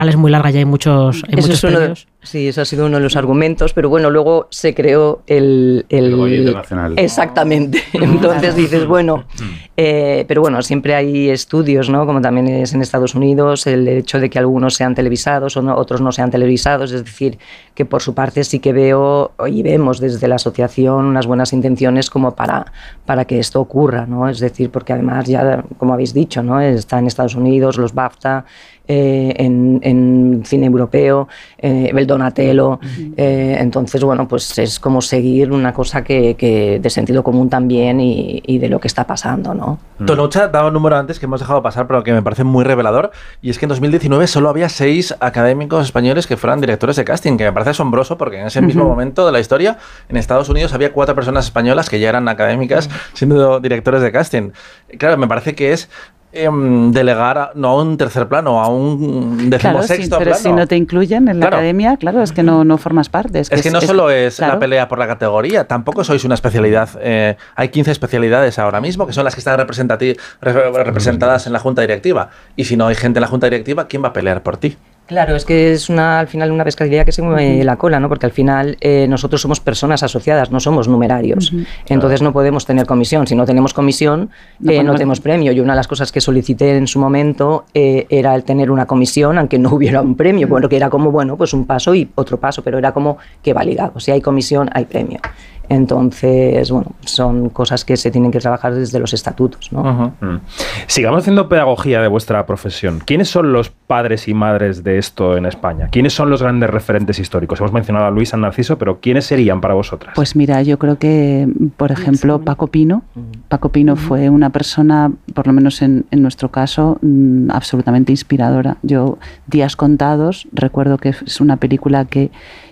es muy larga y hay muchos premios. Sí, eso ha sido uno de los argumentos, pero bueno, luego se creó el Goya Internacional. Exactamente. Entonces dices, bueno, pero bueno, siempre hay estudios, ¿no? Como también es en Estados Unidos, el hecho de que algunos sean televisados o no, otros no sean televisados, es decir, que por su parte sí que veo y vemos desde la asociación unas buenas intenciones como para que esto ocurra, ¿no? Es decir, porque además ya, como habéis dicho, ¿no? Está en Estados Unidos, los BAFTA, en cine europeo, el Donatello, entonces bueno, pues es como seguir una cosa que de sentido común también y de lo que está pasando, ¿no? Tonocha daba un número antes que hemos dejado pasar, pero que me parece muy revelador, y es que en 2019 solo había 6 académicos españoles que fueran directores de casting, que me parece asombroso porque en ese mismo momento de la historia en Estados Unidos había 4 personas españolas que ya eran académicas siendo directores de casting. Claro, me parece que es delegar no a un tercer plano, a un decimosexto pero plano. Si no te incluyen en la academia, claro, es que no formas parte. Es que no solo es la pelea por la categoría, tampoco sois una especialidad. Hay 15 especialidades ahora mismo que son las que están representadas en la junta directiva. Y si no hay gente en la junta directiva, ¿quién va a pelear por ti? Claro, es que es al final una pescadilla que se mueve la cola, ¿no? Porque al final nosotros somos personas asociadas, no somos numerarios. Entonces no podemos tener comisión. Si no tenemos comisión, no tenemos premio. Y una de las cosas que solicité en su momento era el tener una comisión, aunque no hubiera un premio. Bueno, que era como, bueno, pues un paso y otro paso, pero era como que va ligado. Si hay comisión, hay premio. Entonces, bueno, son cosas que se tienen que trabajar desde los estatutos, ¿no? Sigamos haciendo pedagogía de vuestra profesión. ¿Quiénes son los padres y madres de esto en España? ¿Quiénes son los grandes referentes históricos? Hemos mencionado a Luis San Narciso, pero ¿quiénes serían para vosotras? Pues mira, yo creo que, por ejemplo, Paco Pino. Paco Pino fue una persona, por lo menos en nuestro caso, absolutamente inspiradora. Yo, Días contados, recuerdo que es una película que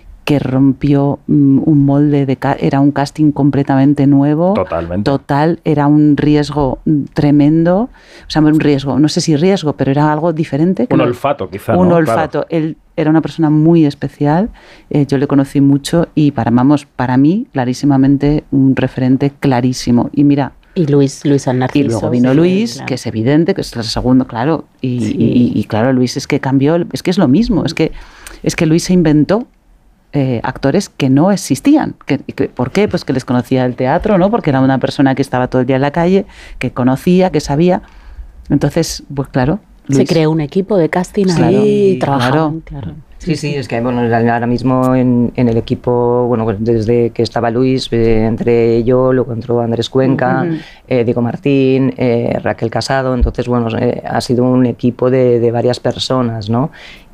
rompió un molde, era un casting completamente nuevo. Totalmente. Era un riesgo tremendo. O sea, un riesgo, no sé si riesgo, pero era algo diferente. Un olfato, quizá. Un olfato. Claro. Él era una persona muy especial, yo le conocí mucho y para mí, clarísimamente, un referente clarísimo. Y mira... Y Luis San Narciso. Y luego vino Luis, claro, que es evidente, que es el segundo, claro. Y claro, Luis es que cambió, es que es lo mismo, es que Luis se inventó actores que no existían. ¿Por qué? Pues que les conocía el teatro, ¿no? Porque era una persona que estaba todo el día en la calle, que conocía, que sabía. Entonces, pues claro. Luis. Se creó un equipo de casting ahí y trabajaron. Claro. Sí, es que bueno, ahora mismo en el equipo, bueno, pues desde que estaba Luis, entre yo, luego entró Andrés Cuenca, Diego Martín, Raquel Casado, entonces bueno, ha sido un equipo de varias personas, ¿no?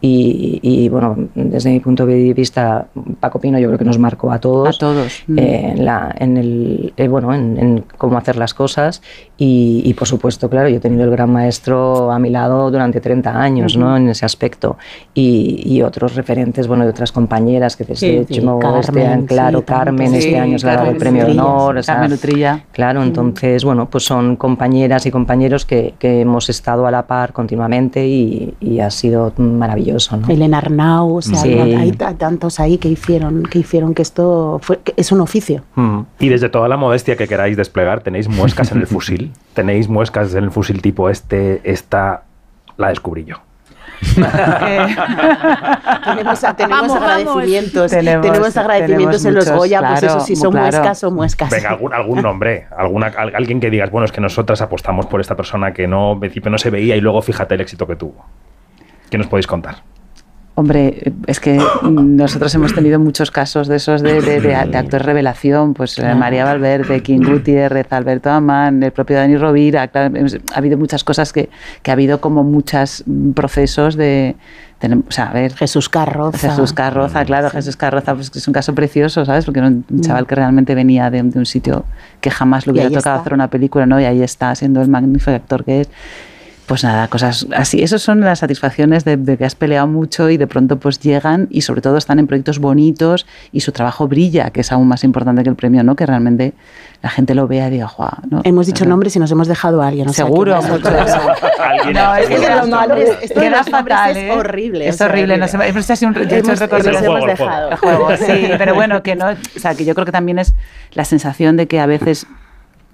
Y bueno, desde mi punto de vista, Paco Pino yo creo que nos marcó a todos. En cómo hacer las cosas y por supuesto, claro, yo he tenido el gran maestro a mi lado durante 30 años, ¿no? En ese aspecto. Y otros referentes, bueno, de otras compañeras que desde Carmen, Carmen, este año se ha dado el premio de honor. Carmen Utrilla. Claro, entonces, bueno, pues son compañeras y compañeros que hemos estado a la par continuamente y ha sido maravilloso, ¿no? Elena Arnau, o sea, hay tantos ahí que hicieron que esto es un oficio. Y desde toda la modestia que queráis desplegar, ¿tenéis muescas en el fusil? ¿Tenéis muescas en el fusil tipo esta la descubrí yo? Tenemos agradecimientos. Tenemos agradecimientos en los Goya, claro, pues eso sí son muescas o muescas. Venga, algún nombre, alguien que digas, bueno, es que nosotras apostamos por esta persona que en principio no se veía y luego fíjate el éxito que tuvo. ¿Qué nos podéis contar? Hombre, es que nosotros hemos tenido muchos casos de esos de actores revelación, pues María Valverde, King Gutiérrez, Alberto Amán, el propio Dani Rovira, claro, ha habido muchas cosas que ha habido como muchos procesos o sea, a ver, Jesús Carroza, claro, Jesús Carroza, pues que es un caso precioso, ¿sabes? Porque era un chaval que realmente venía de un sitio que jamás le hubiera tocado hacer una película, ¿no? Y ahí está, siendo el magnífico actor que es. Pues nada, cosas así. Esas son las satisfacciones de que has peleado mucho y de pronto pues llegan y sobre todo están en proyectos bonitos y su trabajo brilla, que es aún más importante que el premio, ¿no? Que realmente la gente lo vea y diga, ¡guau! ¿No? Hemos dicho nombres y nos hemos dejado a alguien. Seguro. No, es que esto queda fatal, es horrible. Es horrible. Nos hemos dejado. El juego, sí, pero bueno, que no. O sea, que yo creo que también es la sensación de que a veces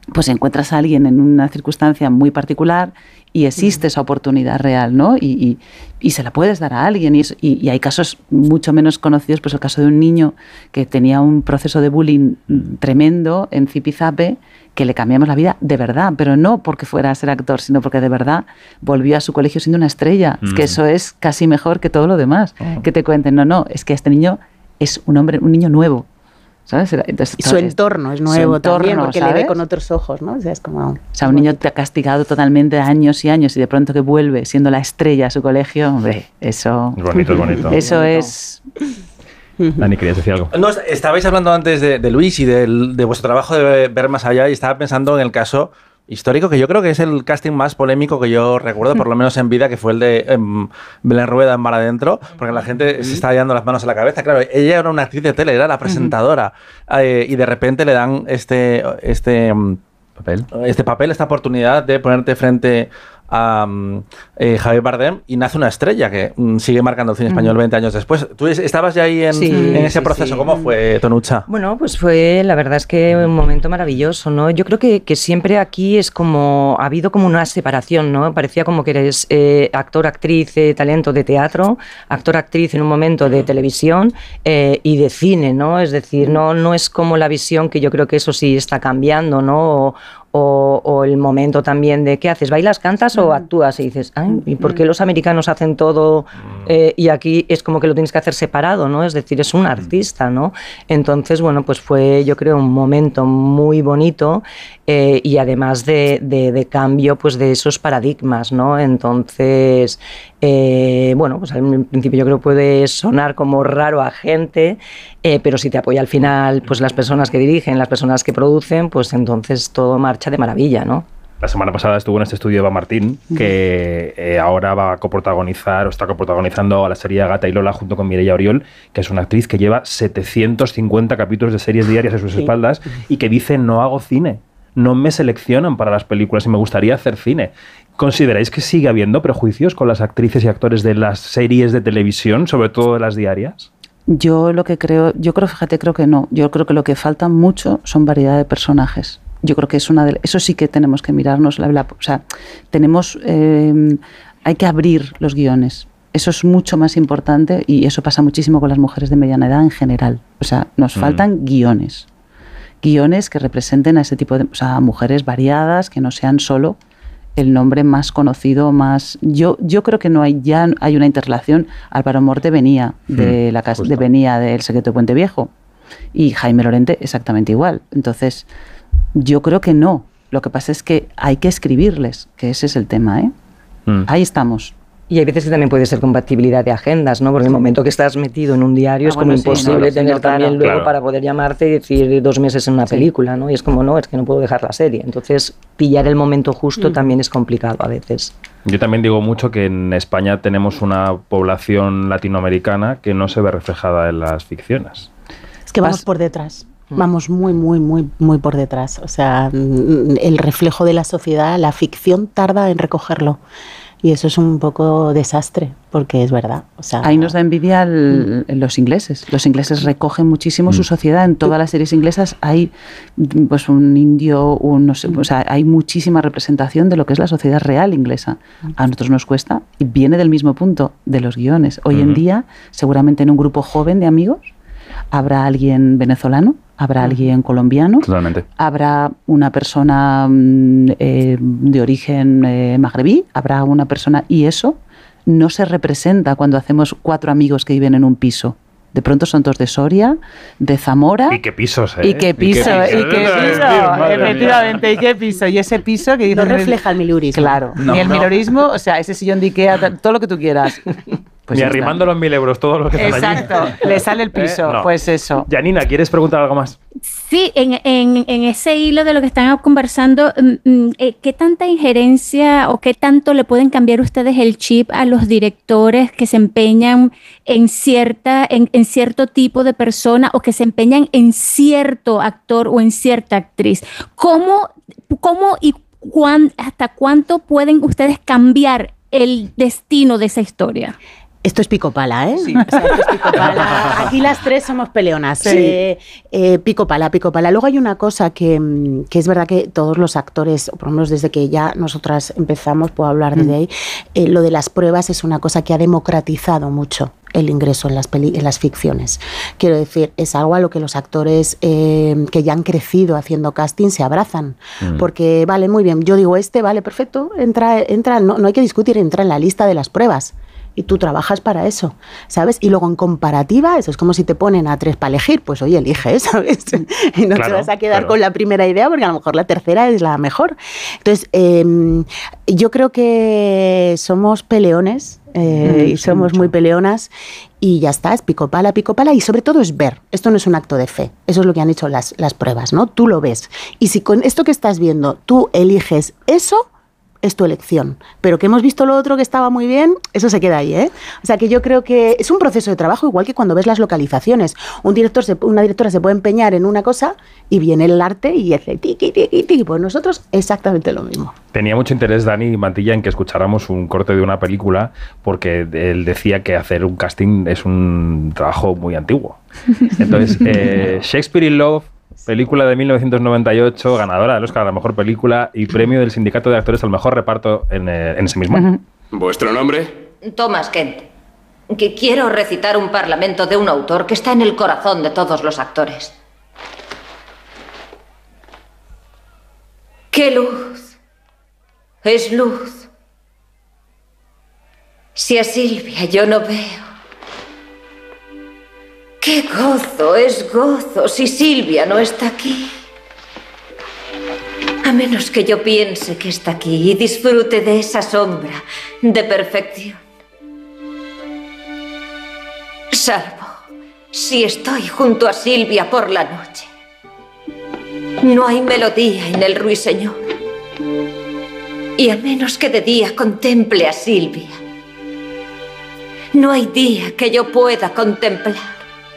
pues encuentras a alguien en una circunstancia muy particular y existe esa oportunidad real, ¿no? Y se la puedes dar a alguien. Y hay casos mucho menos conocidos, pues el caso de un niño que tenía un proceso de bullying tremendo en Zipizape, que le cambiamos la vida de verdad, pero no porque fuera a ser actor, sino porque de verdad volvió a su colegio siendo una estrella. Es que eso es casi mejor que todo lo demás. Que te cuenten, no, es que este niño es un niño nuevo. ¿Sabes? Entonces, y su entorno es nuevo también, porque ¿sabes? Le ve con otros ojos, ¿no? O sea, es como... O sea, un niño te ha castigado totalmente años y años y de pronto que vuelve siendo la estrella a su colegio, hombre, eso... Es bonito, es bonito. Eso es... Dani, ¿querías decir algo? No, estabais hablando antes de Luis y de vuestro trabajo de ver más allá y estaba pensando en el caso histórico, que yo creo que es el casting más polémico que yo recuerdo, por lo menos en vida, que fue el de Belén Rueda en Mar Adentro, porque la gente se está llevando las manos a la cabeza. Claro, ella era una actriz de tele, era la presentadora, y de repente le dan este papel, esta oportunidad de ponerte frente a Javier Bardem y nace una estrella que sigue marcando el cine español 20 años después. ¿Tú estabas ya ahí en ese proceso? Sí. ¿Cómo fue, Tonucha? Bueno, pues fue, la verdad es que un momento maravilloso, ¿no? Yo creo que siempre aquí es como, ha habido como una separación, ¿no? Parecía como que eres actor, actriz, talento de teatro, actor, actriz en un momento de televisión y de cine, ¿no? Es decir, no es como la visión, que yo creo que eso sí está cambiando, ¿no? O el momento también de ¿qué haces? ¿Bailas, cantas o actúas? Y dices, ay, ¿y por qué los americanos hacen todo y aquí es como que lo tienes que hacer separado, ¿no? Es decir, es un artista, ¿no? Entonces, bueno, pues fue, yo creo, un momento muy bonito y además de cambio, pues de esos paradigmas, ¿no? Entonces, bueno, pues al principio yo creo que puede sonar como raro a gente, pero si te apoya al final, pues las personas que dirigen, las personas que producen, pues entonces todo marcha de maravilla, ¿no? La semana pasada estuvo en este estudio Eva Martín, que ahora va a coprotagonizar o está coprotagonizando a la serie Agatha y Lola junto con Mireia Oriol, que es una actriz que lleva 750 capítulos de series diarias a sus espaldas y que dice: no hago cine, no me seleccionan para las películas y me gustaría hacer cine. ¿Consideráis que sigue habiendo prejuicios con las actrices y actores de las series de televisión, sobre todo de las diarias? Yo fíjate, creo que no. Yo creo que lo que falta mucho son variedad de personajes. Yo creo que es eso sí que tenemos que mirarnos. O sea, hay que abrir los guiones. Eso es mucho más importante y eso pasa muchísimo con las mujeres de mediana edad en general. O sea, nos faltan guiones que representen a ese tipo de, o sea, mujeres variadas, que no sean solo el nombre más conocido, más... Yo creo que ya hay una interrelación. Álvaro Morte venía venía del Secreto de Puente Viejo y Jaime Lorente exactamente igual. Entonces, yo creo que no. Lo que pasa es que hay que escribirles, que ese es el tema, ¿eh? Ahí estamos. Y hay veces que también puede ser compatibilidad de agendas, ¿no? Porque en el momento que estás metido en un diario es como imposible tener también luego para poder llamarte y decir 2 meses en una película, ¿no? Y es como, no, es que no puedo dejar la serie. Entonces, pillar el momento justo también es complicado a veces. Yo también digo mucho que en España tenemos una población latinoamericana que no se ve reflejada en las ficciones. Es que vamos por detrás. Vamos muy, muy, muy, muy por detrás. O sea, el reflejo de la sociedad, la ficción tarda en recogerlo. Y eso es un poco desastre, porque es verdad. O sea, ahí nos da envidia los ingleses. Los ingleses recogen muchísimo su sociedad. En todas las series inglesas hay pues un indio, no sé, o sea, hay muchísima representación de lo que es la sociedad real inglesa. A nosotros nos cuesta y viene del mismo punto, de los guiones. Hoy en día, seguramente en un grupo joven de amigos, habrá alguien venezolano, habrá alguien colombiano, totalmente. Habrá una persona de origen magrebí, habrá una persona... Y eso no se representa cuando hacemos 4 amigos que viven en un piso. De pronto son todos de Soria, de Zamora... ¿Y qué pisos, ¿Y qué piso? Efectivamente, ¿y qué piso? Y ese piso que... No refleja el milurismo. Claro, ni el milurismo, o sea, ese sillón de Ikea, todo lo que tú quieras... Pues ni arrimando los 1.000 euros, todo lo que están allí. Exacto, le sale el piso, no. Pues eso. Janina, ¿quieres preguntar algo más? Sí, en ese hilo de lo que están conversando, ¿qué tanta injerencia o qué tanto le pueden cambiar ustedes el chip a los directores que se empeñan en cierto tipo de persona o que se empeñan en cierto actor o en cierta actriz? ¿Cómo y hasta cuánto pueden ustedes cambiar el destino de esa historia? Esto es pico pala, ¿eh? Sí. O sea, esto es pico pala. Aquí las tres somos peleonas. Sí. Pico pala, pico pala. Luego hay una cosa que es verdad que todos los actores, o por lo menos desde que ya nosotras empezamos, puedo hablar desde ahí, lo de las pruebas es una cosa que ha democratizado mucho el ingreso en las ficciones. Quiero decir, es algo a lo que los actores que ya han crecido haciendo casting se abrazan. Porque, vale, muy bien, yo digo vale, perfecto, entra, no hay que discutir, entra en la lista de las pruebas. Y tú trabajas para eso, ¿sabes? Y luego en comparativa, eso es como si te ponen a 3 para elegir, pues oye, elige, ¿sabes? Y no te vas a quedar con la primera idea porque a lo mejor la tercera es la mejor. Entonces, yo creo que somos peleones y somos muy peleonas y ya está, es pico pala y sobre todo es ver. Esto no es un acto de fe, eso es lo que han hecho las pruebas, ¿no? Tú lo ves. Y si con esto que estás viendo tú eliges eso, es tu elección. Pero que hemos visto lo otro que estaba muy bien, eso se queda ahí, ¿eh? O sea que yo creo que es un proceso de trabajo igual que cuando ves las localizaciones. Una directora se puede empeñar en una cosa y viene el arte y hace tiqui, tiqui, tiqui. Pues nosotros exactamente lo mismo. Tenía mucho interés Dani Mantilla en que escucháramos un corte de una película porque él decía que hacer un casting es un trabajo muy antiguo. Entonces, Shakespeare in Love, película de 1998, ganadora del Oscar a la mejor película y premio del Sindicato de Actores al mejor reparto en ese mismo año. ¿Vuestro nombre? Thomas Kent. Que quiero recitar un parlamento de un autor que está en el corazón de todos los actores. ¡Qué luz! Es luz. Si a Silvia yo no veo. ¡Qué gozo es gozo si Silvia no está aquí! A menos que yo piense que está aquí y disfrute de esa sombra de perfección. Salvo si estoy junto a Silvia por la noche. No hay melodía en el ruiseñor. Y a menos que de día contemple a Silvia, no hay día que yo pueda contemplar.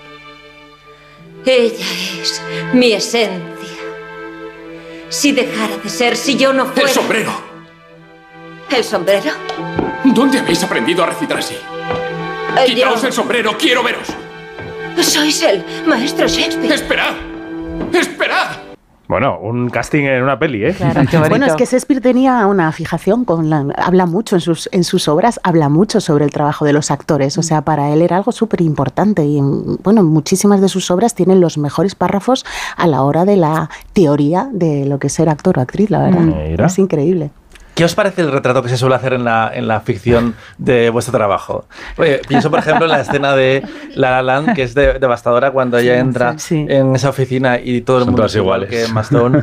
Ella es mi esencia. Si dejara de ser, si yo no fuera... ¡El sombrero! ¿El sombrero? ¿Dónde habéis aprendido a recitar así? ¡Quitaos el sombrero! ¡Quiero veros! Sois el maestro Shakespeare. ¡Esperad! ¡Esperad! Bueno, un casting en una peli, ¿eh? Claro. Bueno, es que Shakespeare tenía una fijación habla mucho en sus obras, habla mucho sobre el trabajo de los actores. O sea, para él era algo súper importante y, bueno, muchísimas de sus obras tienen los mejores párrafos a la hora de la teoría de lo que es ser actor o actriz, la verdad. Mira. Es increíble. ¿Qué os parece el retrato que se suele hacer en la ficción de vuestro trabajo? Oye, pienso, por ejemplo, en la escena de La La Land, que es devastadora cuando ella entra en esa oficina y todo el mundo es igual que Emma Stone.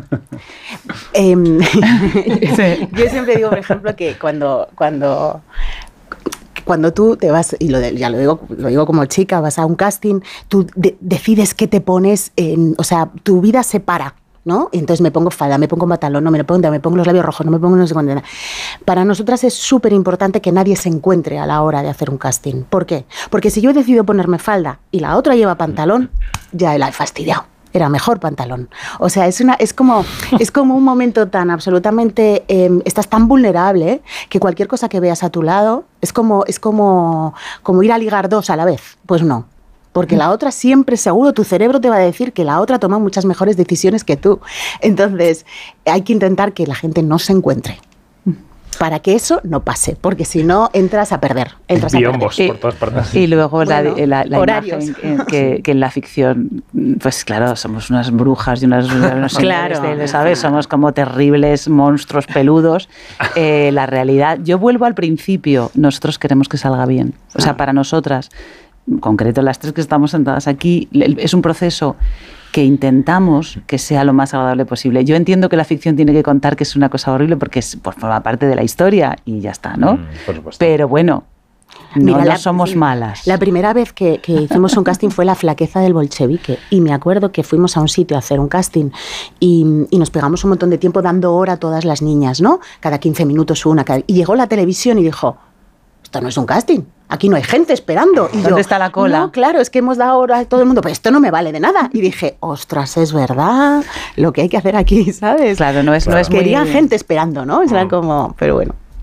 Yo siempre digo, por ejemplo, que cuando tú te vas, y ya lo digo como chica, vas a un casting, tú decides qué te pones, o sea, tu vida se para, ¿no? Y entonces me pongo falda, me pongo pantalón, no me pongo los labios rojos, no me pongo no sé cuánto. Para nosotras es súper importante que nadie se encuentre a la hora de hacer un casting. ¿Por qué? Porque si yo he decidido ponerme falda y la otra lleva pantalón, ya la he fastidiado. Era mejor pantalón. O sea, es como un momento tan absolutamente... estás tan vulnerable que cualquier cosa que veas a tu lado es como ir a ligar 2 a la vez. Pues no. Porque la otra siempre, seguro, tu cerebro te va a decir que la otra toma muchas mejores decisiones que tú. Entonces, hay que intentar que la gente no se encuentre. Para que eso no pase, porque si no, entras a perder. Biombos por todas partes. Y luego la imagen que en la ficción, pues claro, somos unas brujas y unos claro, ¿sabes? Somos como terribles monstruos peludos. La realidad, yo vuelvo al principio, nosotros queremos que salga bien. O sea, para nosotras, en concreto las tres que estamos sentadas aquí, es un proceso que intentamos que sea lo más agradable posible. Yo entiendo que la ficción tiene que contar que es una cosa horrible porque forma parte de la historia y ya está, ¿no? Por supuesto. Pero bueno, no somos malas. La primera vez que hicimos un casting fue La flaqueza del bolchevique y me acuerdo que fuimos a un sitio a hacer un casting y nos pegamos un montón de tiempo dando hora a todas las niñas, ¿no? Cada 15 minutos una. Y llegó la televisión y dijo, esto no es un casting. Aquí no hay gente esperando. Y ¿dónde está la cola? No, claro, es que hemos dado hora a todo el mundo, pero esto no me vale de nada. Y dije, ostras, es verdad lo que hay que hacer aquí, ¿sabes? Claro, no es Querían gente esperando, ¿no? Era como, pero bueno.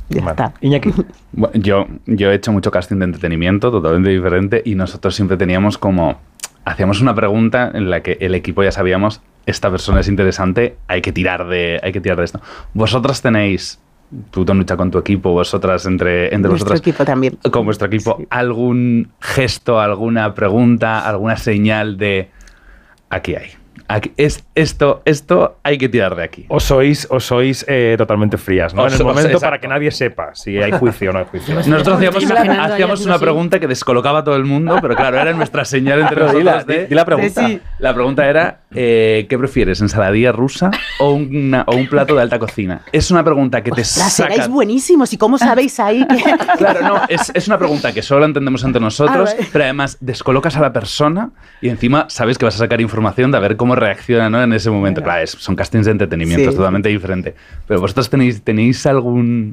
Ya está. Iñaki. Bueno, yo he hecho mucho casting de entretenimiento, totalmente diferente, y nosotros siempre teníamos hacíamos una pregunta en la que el equipo ya sabíamos, esta persona es interesante, hay que tirar de esto. Vosotras tenéis, tú te luchas con tu equipo, vosotras entre vosotras. Nuestro equipo también. Con vuestro equipo, Sí. ¿algún gesto, alguna pregunta, alguna señal de aquí hay? Esto hay que tirar de aquí. O sois totalmente frías, ¿no? En el momento exacto. para que nadie sepa si hay juicio o no hay juicio. Nosotros imaginando hacíamos ahí una así. pregunta que descolocaba a todo el mundo, pero claro, era nuestra señal entre Pero nosotros di la pregunta. Sí. La pregunta era, ¿qué prefieres, ensaladilla rusa o un plato de alta cocina? Es una pregunta que te Ostras, saca... seráis buenísimos. ¿Y cómo sabéis ahí que...? Claro, no, es una pregunta que solo la entendemos entre nosotros, pero además descolocas a la persona y encima sabes que vas a sacar información de a ver cómo reacciona, ¿no? En ese momento. Claro, son castings de entretenimiento, Sí. es totalmente diferente. Pero vosotros tenéis algún...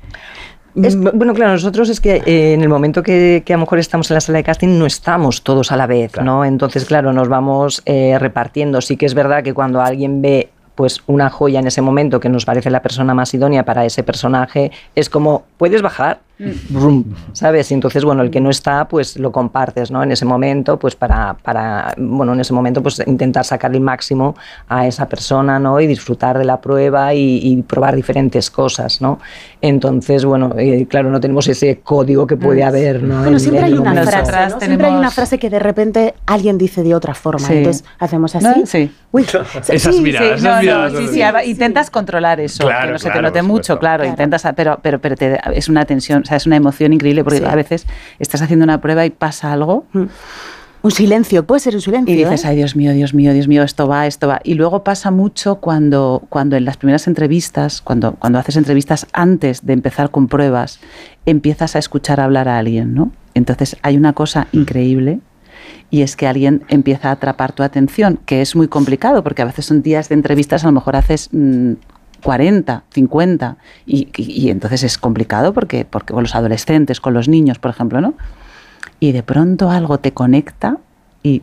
Bueno, claro, nosotros es que en el momento que a lo mejor estamos en la sala de casting no estamos todos a la vez, Claro. ¿no? Entonces, claro, nos vamos repartiendo. Sí que es verdad que cuando alguien ve pues una joya en ese momento que nos parece la persona más idónea para ese personaje, es como, ¿puedes bajar? Brum, ¿sabes? Y entonces, bueno, el que no está, pues lo compartes, ¿no? En ese momento, pues en ese momento, pues intentar sacar el máximo a esa persona, ¿no? Y disfrutar de la prueba y probar diferentes cosas, ¿no? Entonces, bueno, claro, no tenemos ese código que puede haber, ¿no? Bueno, siempre hay una momento. frase, Atrás ¿no? Siempre hay una tenemos- frase que de repente alguien dice de otra forma. Sí. Entonces hacemos así. ¿No? Sí. Uy, Esas sí, miradas, Sí, esas miradas. sí, intentas controlar eso, Claro, que no se te claro, note por mucho, supuesto. claro, Claro. intentas, pero es una tensión, o sea, es una emoción increíble, porque Sí. a veces estás haciendo una prueba y pasa algo Un silencio, puede ser un silencio. y dices, ¿eh? ay, Dios mío, esto va. Y luego pasa mucho cuando en las primeras entrevistas, cuando haces entrevistas antes de empezar con pruebas, empiezas a escuchar hablar a alguien, ¿no? Entonces hay una cosa increíble, y es que alguien empieza a atrapar tu atención, que es muy complicado, porque a veces son días de entrevistas, a lo mejor haces 40, 50, y entonces es complicado porque con los adolescentes, con los niños, por ejemplo, ¿no? Y de pronto algo te conecta y...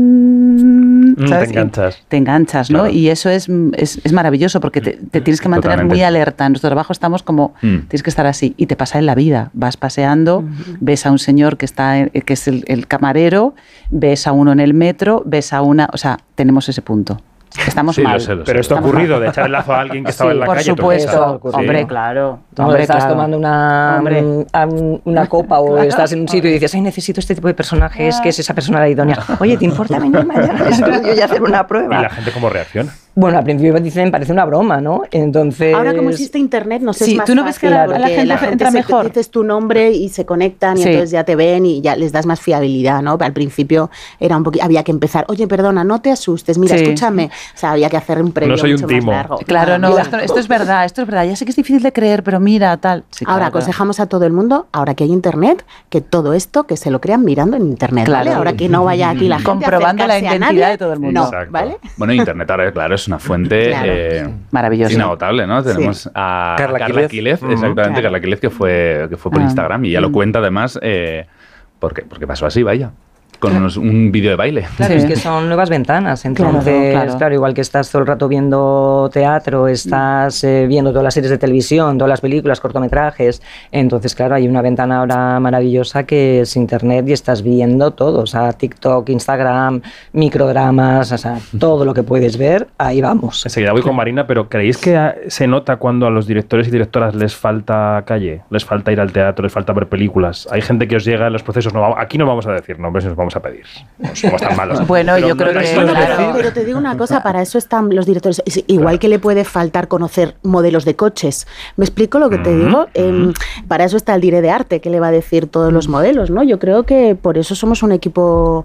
¿sabes? Te enganchas. Te enganchas, ¿no? Claro. Y eso es maravilloso, porque te tienes que mantener Totalmente. muy alerta. En nuestro trabajo estamos como... Tienes que estar así. Y te pasa en la vida. Vas paseando, ves a un señor que es el camarero, ves a uno en el metro, ves a una... O sea, tenemos ese punto. Estamos Sí, mal. lo sé. Pero esto ha Estamos ocurrido, mal. de echar el lazo a alguien que estaba Sí, en la por calle. supuesto. Eso ha ocurrido. Hombre, claro. Tú Hombre, estás claro. tomando una copa o estás en un sitio y dices, ay, necesito este tipo de personajes, que es esa persona la idónea. Oye, ¿te importa venir mañana al estudio y hacer una ¿Y prueba? la gente cómo reacciona? Bueno, al principio dicen, parece una broma, ¿no? Entonces... Ahora como existe internet, no sé, Sí, es más ¿tú no ves que fácil, la porque gente entra mejor? dices tu nombre y se conectan y Sí. entonces ya te ven y ya les das más fiabilidad, ¿no? Al principio era un poquito, había que empezar, oye, perdona, no te asustes, mira, Sí. escúchame. O sea, había que hacer un previo No soy un mucho más timo. largo. Claro, no, Mira, esto es verdad, Ya sé que es difícil de creer, pero mira, tal. Sí, ahora claro, aconsejamos a todo el mundo, ahora que hay internet, que todo esto que se lo crean mirando en internet, Claro. ¿vale? Ahora que no vaya aquí la gente Comprobando a la acercarse a identidad nadie, de todo el mundo. No, Exacto. ¿vale? Bueno, Internet ahora, claro, es una fuente Claro. Maravilloso. inagotable, ¿no? Tenemos a Carla Carla Quílez. Quílez, exactamente, Claro. Carla Quílez, que fue por Instagram, y ya lo cuenta además, porque pasó así, vaya, con un vídeo de baile. Claro, Sí. es que son nuevas ventanas. Entonces, Claro. igual que estás todo el rato viendo teatro, estás viendo todas las series de televisión, todas las películas, cortometrajes. Entonces, claro, hay una ventana ahora maravillosa que es internet y estás viendo todo. O sea, TikTok, Instagram, microdramas, o sea, todo lo que puedes ver, ahí vamos. Enseguida voy con Marina, pero ¿creéis que se nota cuando a los directores y directoras les falta calle? ¿Les falta ir al teatro? ¿Les falta ver películas? Hay gente que os llega en los procesos, aquí no vamos a decir nombres, nos vamos a pedir. No somos tan malos. Bueno, Pero yo creo que, ¿notáis claro. Pero te digo una cosa, para eso están los directores. Igual que le puede faltar conocer modelos de coches. ¿Me explico lo que te digo? Para eso está el dire de arte, que le va a decir todos los modelos, ¿no? Yo creo que por eso somos un equipo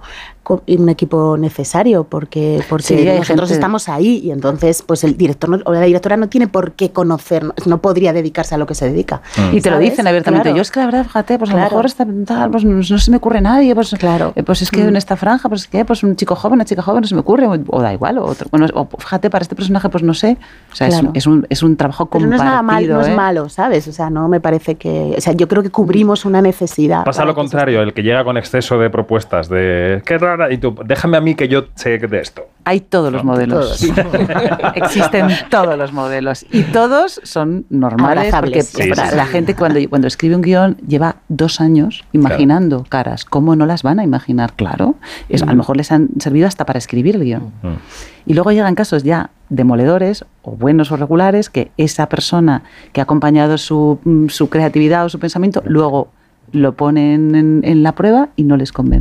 necesario, porque Sí, hay nosotros gente- estamos ahí y entonces pues el director o la directora no tiene por qué conocer, no podría dedicarse a lo que se dedica. Y te lo ¿Sabes? dicen abiertamente. Claro. Yo es que la verdad, fíjate, pues a lo Claro. mejor pues no se me ocurre nadie, pues, Claro. pues es que en esta franja, pues es que pues un chico joven, una chica joven, no se me ocurre, o da igual, o otro. Bueno, o fíjate, para este personaje, pues no sé. O sea, Claro. es un trabajo Pero compartido. no es nada mal, no es ¿eh? malo, ¿sabes? O sea, no me parece que... O sea, yo creo que cubrimos una necesidad. Pasa para lo que eso contrario, el que llega con exceso de propuestas, de que Y tú, déjame a mí que yo sé de esto. Hay todos los modelos. Sí. Existen todos los modelos. Y todos son normales. Porque la gente cuando escribe un guión lleva 2 años imaginando caras. ¿Cómo no las van a imaginar? Claro. A lo mejor les han servido hasta para escribir el guión. Y luego llegan casos ya demoledores, o buenos o regulares, que esa persona que ha acompañado su creatividad o su pensamiento, luego lo ponen en la prueba y no les convence.